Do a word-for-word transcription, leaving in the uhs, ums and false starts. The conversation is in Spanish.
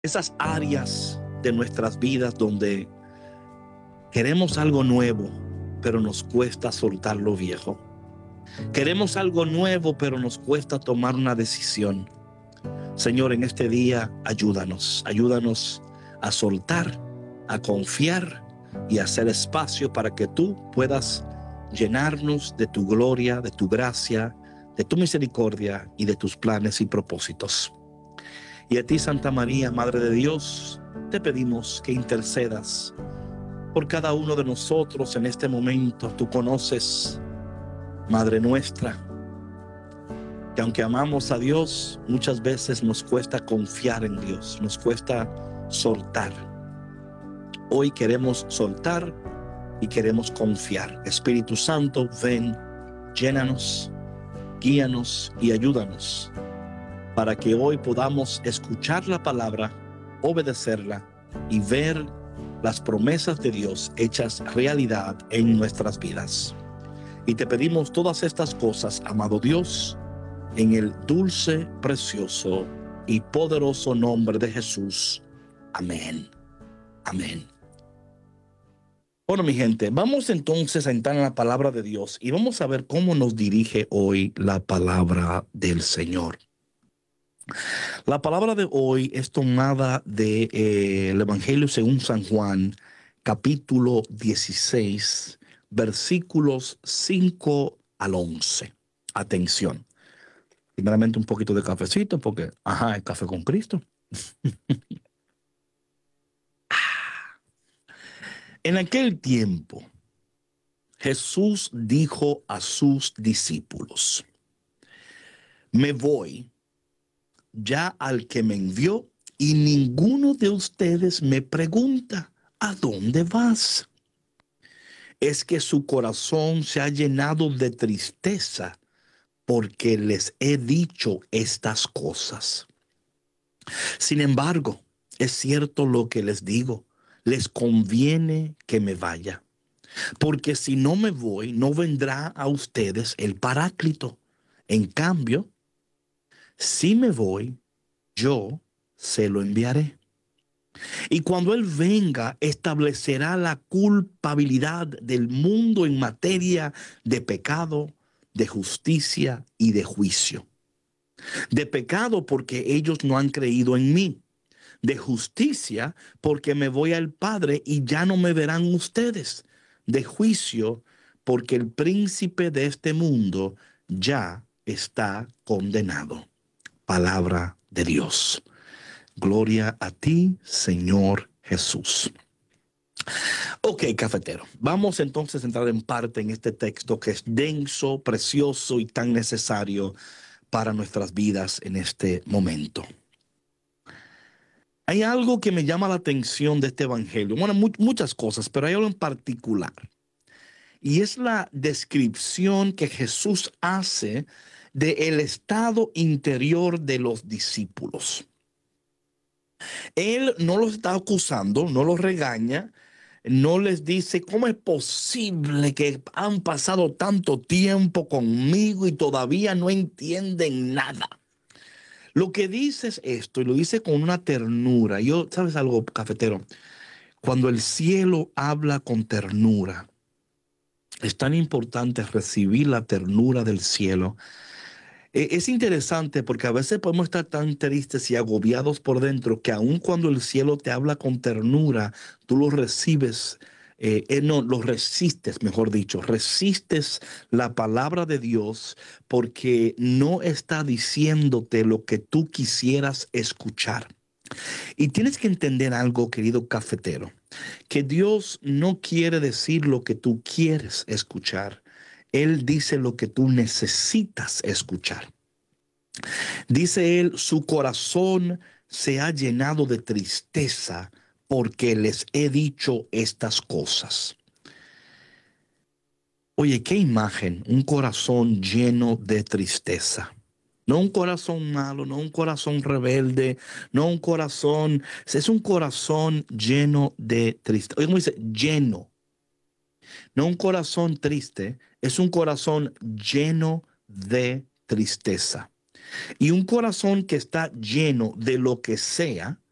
Esas áreas de nuestras vidas donde queremos algo nuevo, pero nos cuesta soltar lo viejo. Queremos algo nuevo, pero nos cuesta tomar una decisión. Señor, en este día, ayúdanos, ayúdanos a soltar, a confiar y a hacer espacio para que tú puedas llenarnos de tu gloria, de tu gracia, de tu misericordia y de tus planes y propósitos. Y a ti, Santa María, Madre de Dios, te pedimos que intercedas por cada uno de nosotros en este momento. Tú conoces, Madre nuestra, que aunque amamos a Dios, muchas veces nos cuesta confiar en Dios, nos cuesta soltar. Hoy queremos soltar y queremos confiar. Espíritu Santo, ven, llénanos, guíanos y ayúdanos para que hoy podamos escuchar la palabra, obedecerla y ver las promesas de Dios hechas realidad en nuestras vidas. Y te pedimos todas estas cosas, amado Dios, en el dulce, precioso y poderoso nombre de Jesús. Amén. Amén. Bueno, mi gente, vamos entonces a entrar en la palabra de Dios y vamos a ver cómo nos dirige hoy la palabra del Señor. La palabra de hoy es tomada del de, eh, Evangelio según San Juan, capítulo dieciséis, versículos cinco al once. Atención. Primeramente un poquito de cafecito, porque, ajá, el café con Cristo. En aquel tiempo, Jesús dijo a sus discípulos: me voy ya al que me envió, y ninguno de ustedes me pregunta: ¿a dónde vas? Es que su corazón se ha llenado de tristeza porque les he dicho estas cosas. Sin embargo, es cierto lo que les digo, les conviene que me vaya, porque si no me voy, no vendrá a ustedes el Paráclito. En cambio, si me voy, yo se lo enviaré. Y cuando Él venga, establecerá la culpabilidad del mundo en materia de pecado, de justicia y de juicio. De pecado porque ellos no han creído en mí. De justicia porque me voy al Padre y ya no me verán ustedes. De juicio porque el príncipe de este mundo ya está condenado. Palabra de Dios. Gloria a ti, Señor Jesús. Ok, cafetero, vamos entonces a entrar en parte en este texto que es denso, precioso y tan necesario para nuestras vidas en este momento. Hay algo que me llama la atención de este evangelio. Bueno, mu- muchas cosas, pero hay algo en particular. Y es la descripción que Jesús hace del estado interior de los discípulos. Él no los está acusando, no los regaña, no les dice: ¿cómo es posible que han pasado tanto tiempo conmigo y todavía no entienden nada? Lo que dice es esto, y lo dice con una ternura. Yo, ¿sabes algo, cafetero? Cuando el cielo habla con ternura, es tan importante recibir la ternura del cielo. Es interesante porque a veces podemos estar tan tristes y agobiados por dentro que aun cuando el cielo te habla con ternura, tú lo recibes, eh, eh, no, lo resistes, mejor dicho, resistes la palabra de Dios porque no está diciéndote lo que tú quisieras escuchar. Y tienes que entender algo, querido cafetero, que Dios no quiere decir lo que tú quieres escuchar. Él dice lo que tú necesitas escuchar. Dice él: su corazón se ha llenado de tristeza porque les he dicho estas cosas. Oye, qué imagen, un corazón lleno de tristeza. No un corazón malo, no un corazón rebelde, no un corazón, es un corazón lleno de tristeza. Oye, ¿cómo dice? Lleno. No un corazón triste, es un corazón lleno de tristeza. Y un corazón que está lleno de lo que sea